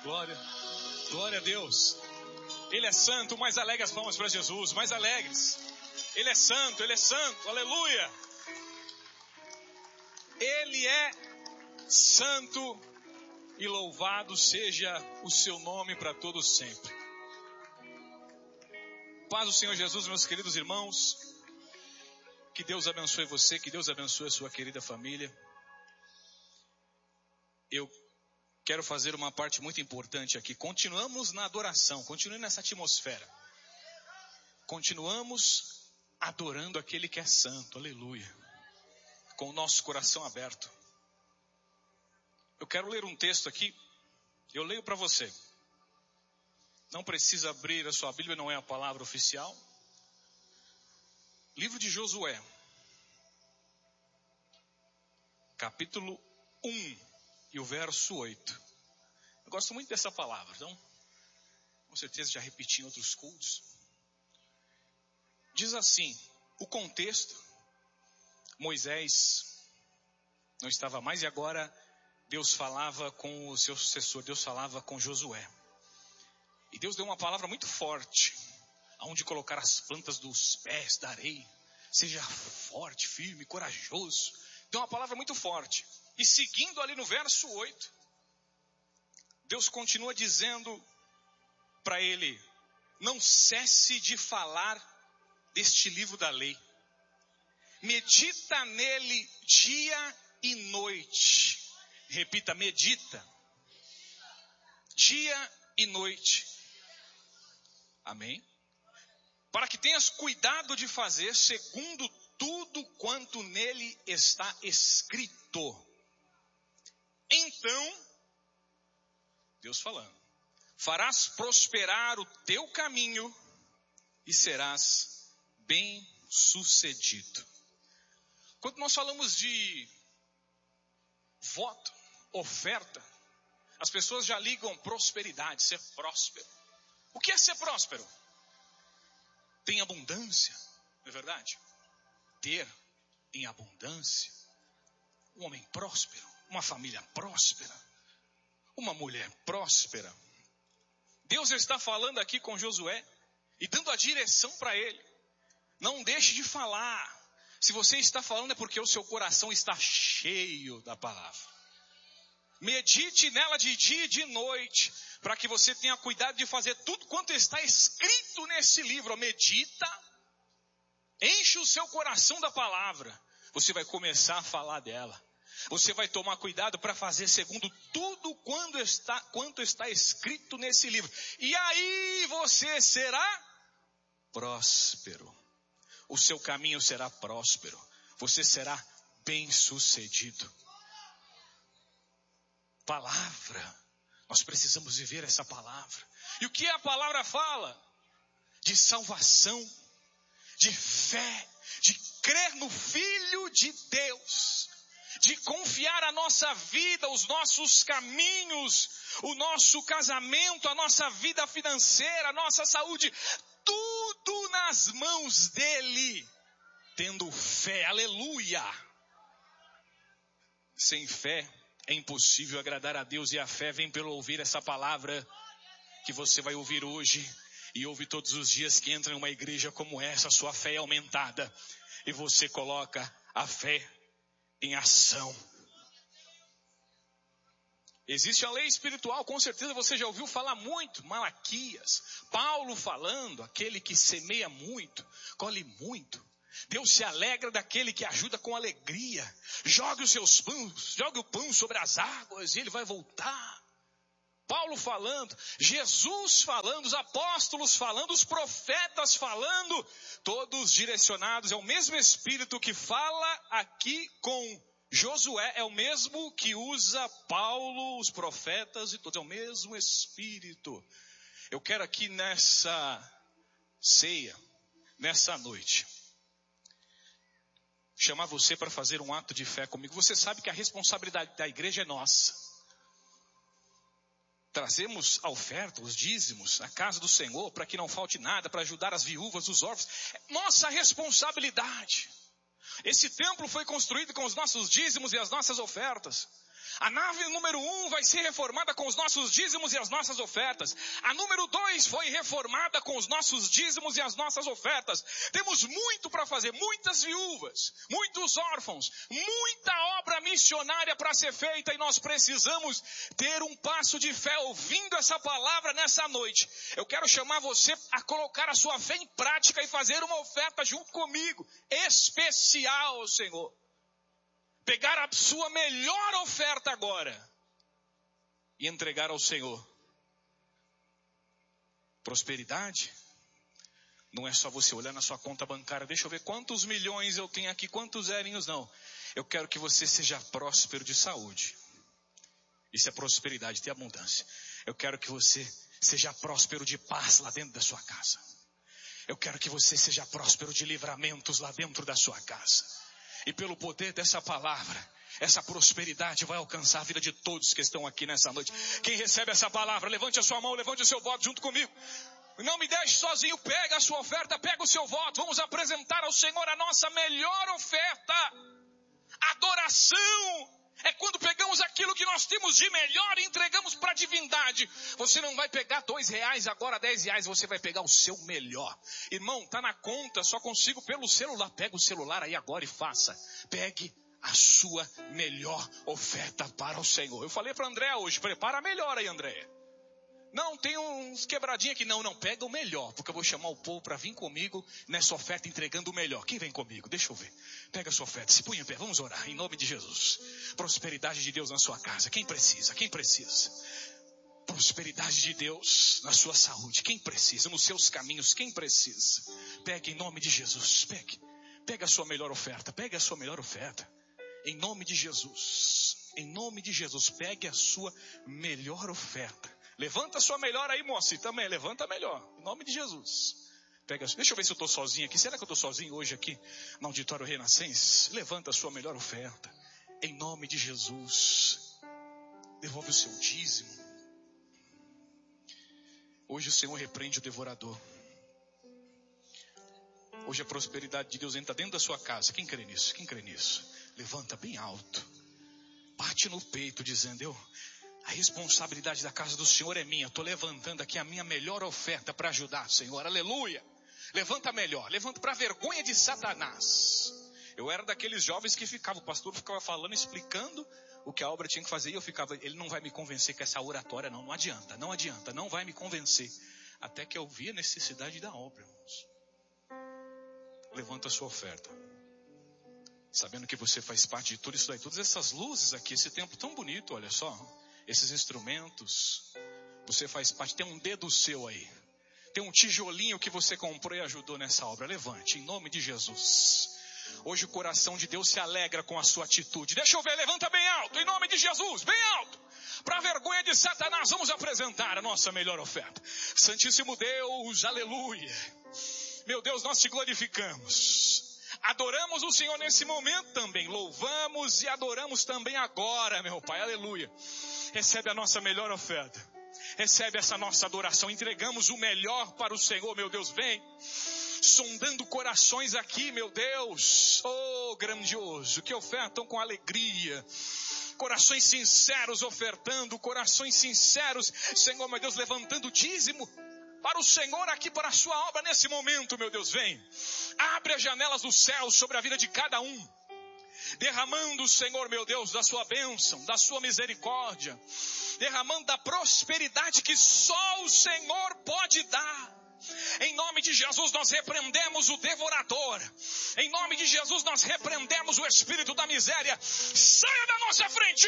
Glória, glória a Deus. Ele é santo, mais alegre as palmas para Jesus, mais alegres. Ele é santo, aleluia. Ele é santo e louvado seja o seu nome para todos sempre. Paz do Senhor Jesus, meus queridos irmãos. Que Deus abençoe você, que Deus abençoe a sua querida família. Eu quero fazer uma parte muito importante aqui. Continuamos na adoração, continue nessa atmosfera. Continuamos adorando aquele que é santo, aleluia. Com o nosso coração aberto. Eu quero ler um texto aqui, eu leio para você. Não precisa abrir a sua Bíblia, não é a palavra oficial. Livro de Josué. Capítulo 1 e o verso 8. Eu gosto muito dessa palavra, então, com certeza já repeti em outros cultos. Diz assim, o contexto, Moisés não estava mais e agora Deus falava com o seu sucessor, Deus falava com Josué. E Deus deu uma palavra muito forte, aonde colocar as plantas dos pés da areia. Seja forte, firme, corajoso. Deu uma palavra muito forte. E seguindo ali no verso 8, Deus continua dizendo para ele, não cesse de falar deste livro da lei. Medita nele dia e noite. Repita, medita. Dia e noite. Amém? Para que tenhas cuidado de fazer segundo tudo quanto nele está escrito. Então, Deus falando, farás prosperar o teu caminho e serás bem-sucedido. Quando nós falamos de voto, oferta, as pessoas já ligam prosperidade, ser próspero. O que é ser próspero? Tem abundância, não é verdade? Ter em abundância, um homem próspero, uma família próspera, uma mulher próspera. Deus está falando aqui com Josué e dando a direção para ele. Não deixe de falar. Se você está falando é porque o seu coração está cheio da palavra. Medite nela de dia e de noite, para que você tenha cuidado de fazer tudo quanto está escrito nesse livro. Medita, enche o seu coração da palavra. Você vai começar a falar dela. Você vai tomar cuidado para fazer segundo tudo quanto está escrito nesse livro. E aí você será próspero. O seu caminho será próspero. Você será bem-sucedido. Palavra. Nós precisamos viver essa palavra. E o que a palavra fala? De salvação, de fé, de crer no Filho de Deus, de confiar a nossa vida, os nossos caminhos, o nosso casamento, a nossa vida financeira, a nossa saúde, tudo nas mãos dele, tendo fé, aleluia. Sem fé é impossível agradar a Deus, e a fé vem pelo ouvir essa palavra que você vai ouvir hoje e ouve todos os dias que entra em uma igreja como essa. Sua fé é aumentada e você coloca a fé em ação. Existe a lei espiritual, com certeza você já ouviu falar muito, Malaquias, Paulo falando, aquele que semeia muito, colhe muito. Deus se alegra daquele que ajuda com alegria. Jogue os seus pães, jogue o pão sobre as águas e ele vai voltar. Paulo falando, Jesus falando, os apóstolos falando, os profetas falando, todos direcionados. É o mesmo Espírito que fala aqui com Josué, é o mesmo que usa Paulo, os profetas e todos, é o mesmo Espírito. Eu quero aqui nessa ceia, nessa noite, chamar você para fazer um ato de fé comigo. Você sabe que a responsabilidade da igreja é nossa. Trazemos a oferta, os dízimos, a casa do Senhor, para que não falte nada, para ajudar as viúvas, os órfãos. É nossa responsabilidade. Esse templo foi construído com os nossos dízimos e as nossas ofertas. A nave número 1 vai ser reformada com os nossos dízimos e as nossas ofertas. A número 2 foi reformada com os nossos dízimos e as nossas ofertas. Temos muito para fazer, muitas viúvas, muitos órfãos, muita obra missionária para ser feita, e nós precisamos ter um passo de fé ouvindo essa palavra nessa noite. Eu quero chamar você a colocar a sua fé em prática e fazer uma oferta junto comigo, especial ao Senhor. Pegar a sua melhor oferta agora e entregar ao Senhor. Prosperidade não é só você olhar na sua conta bancária, deixa eu ver quantos milhões eu tenho aqui, quantos zerinhos, não. Eu quero que você seja próspero de saúde. Isso é prosperidade, ter abundância. Eu quero que você seja próspero de paz lá dentro da sua casa. Eu quero que você seja próspero de livramentos lá dentro da sua casa. E pelo poder dessa palavra, essa prosperidade vai alcançar a vida de todos que estão aqui nessa noite. Quem recebe essa palavra, levante a sua mão, levante o seu voto junto comigo. Não me deixe sozinho, pega a sua oferta, pega o seu voto. Vamos apresentar ao Senhor a nossa melhor oferta. Adoração é quando pegamos aquilo que nós temos de melhor e entregamos para a divindade. Você não vai pegar R$2 agora, R$10, você vai pegar o seu melhor. Irmão, tá na conta, só consigo pelo celular. Pega o celular aí agora e faça. Pegue a sua melhor oferta para o Senhor. Eu falei para André hoje, prepara melhor aí, André. Não, tem uns quebradinhos aqui. Não, pega o melhor, porque eu vou chamar o povo para vir comigo nessa oferta entregando o melhor. Quem vem comigo? Deixa eu ver. Pega a sua oferta, se põe em pé, vamos orar, em nome de Jesus. Prosperidade de Deus na sua casa. Quem precisa? Quem precisa? Prosperidade de Deus na sua saúde. Quem precisa? Nos seus caminhos. Quem precisa? Pegue em nome de Jesus. Pega a sua melhor oferta. Pegue a sua melhor oferta. Em nome de Jesus. Em nome de Jesus. Pegue a sua melhor oferta. Levanta a sua melhor aí, moça, e também levanta melhor, em nome de Jesus. Deixa eu ver se eu estou sozinho aqui. Será que eu estou sozinho hoje aqui no Auditório Renascense? Levanta a sua melhor oferta, em nome de Jesus. Devolve o seu dízimo. Hoje o Senhor repreende o devorador. Hoje a prosperidade de Deus entra dentro da sua casa. Quem crê nisso? Quem crê nisso? Levanta bem alto, bate no peito dizendo: a responsabilidade da casa do Senhor é minha. Estou levantando aqui a minha melhor oferta para ajudar, Senhor. Aleluia. Levanta melhor. Levanta para a vergonha de Satanás. Eu era daqueles jovens que o pastor ficava falando, explicando o que a obra tinha que fazer. E eu ficava, ele não vai me convencer com essa oratória, não. Não adianta, não vai me convencer. Até que eu vi a necessidade da obra, irmãos. Levanta a sua oferta. Sabendo que você faz parte de tudo isso daí. Todas essas luzes aqui, esse tempo tão bonito, olha só. Esses instrumentos, você faz parte, tem um dedo seu aí, tem um tijolinho que você comprou e ajudou nessa obra. Levante, em nome de Jesus. Hoje o coração de Deus se alegra com a sua atitude. Deixa eu ver, levanta bem alto, em nome de Jesus, bem alto. Para a vergonha de Satanás, vamos apresentar a nossa melhor oferta. Santíssimo Deus, aleluia. Meu Deus, nós te glorificamos. Adoramos o Senhor nesse momento também. Louvamos e adoramos também agora, meu Pai, aleluia. Recebe a nossa melhor oferta. Recebe essa nossa adoração. Entregamos o melhor para o Senhor, meu Deus. Vem sondando corações aqui, meu Deus. Oh, grandioso. Que ofertam com alegria. Corações sinceros ofertando. Corações sinceros, Senhor, meu Deus, levantando dízimo para o Senhor aqui, para a sua obra nesse momento, meu Deus. Vem. Abre as janelas do céu sobre a vida de cada um. Derramando, Senhor, meu Deus, da sua bênção, da sua misericórdia, derramando da prosperidade que só o Senhor pode dar. Em nome de Jesus nós repreendemos o devorador. Em nome de Jesus nós repreendemos o espírito da miséria. Saia da nossa frente,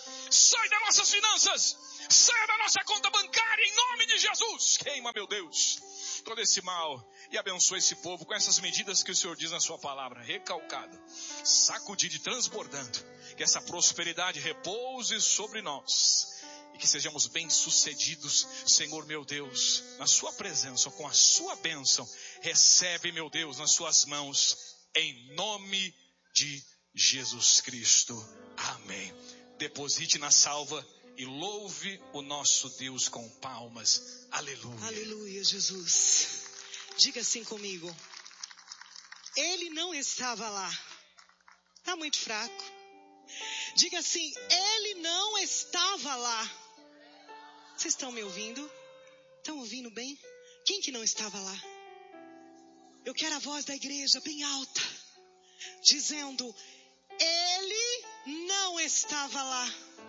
sai das nossas finanças, saia da nossa conta bancária, em nome de Jesus. Queima, meu Deus, todo esse mal e abençoe esse povo com essas medidas que o Senhor diz na sua palavra, recalcada, sacudida e transbordando. Que essa prosperidade repouse sobre nós e que sejamos bem-sucedidos, Senhor, meu Deus, na sua presença, com a sua bênção. Recebe, meu Deus, nas suas mãos, em nome de Jesus Cristo. Amém. Deposite na salva e louve o nosso Deus com palmas. Aleluia. Aleluia, Jesus. Diga assim comigo: ele não estava lá. Está muito fraco. Diga assim: ele não estava lá. Vocês estão me ouvindo? Estão ouvindo bem? Quem que não estava lá? Eu quero a voz da igreja bem alta, dizendo: ele não estava lá.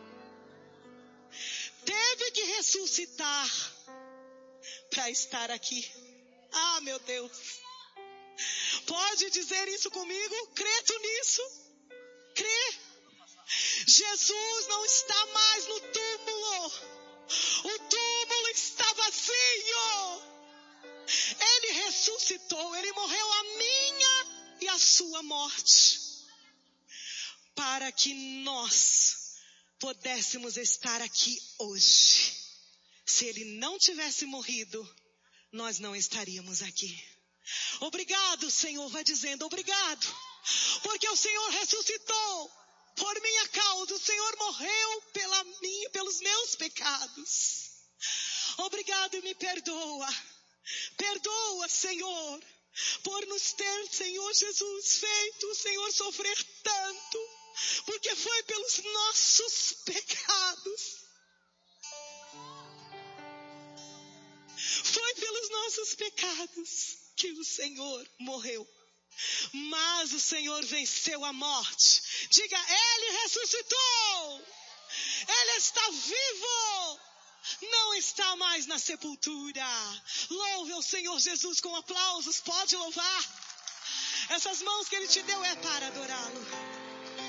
Teve que ressuscitar para estar aqui. Ah, meu Deus. Pode dizer isso comigo? Crê tu nisso? Crê? Jesus não está mais no túmulo. O túmulo está vazio. Ele ressuscitou. Ele morreu a minha e a sua morte, para que nós pudéssemos estar aqui hoje. Se ele não tivesse morrido, nós não estaríamos aqui. Obrigado, Senhor. Vai dizendo: obrigado, porque o Senhor ressuscitou por minha causa. O Senhor morreu pelos meus pecados. Obrigado e me perdoa. Perdoa, Senhor, por nos ter, Senhor Jesus, feito o Senhor sofrer tanto, porque foi pelos nossos pecados. Foi pelos nossos pecados que o Senhor morreu. Mas o Senhor venceu a morte. Diga: ele ressuscitou. Ele está vivo. Não está mais na sepultura. Louve ao Senhor Jesus com aplausos. Pode louvar. Essas mãos que ele te deu é para adorá-lo.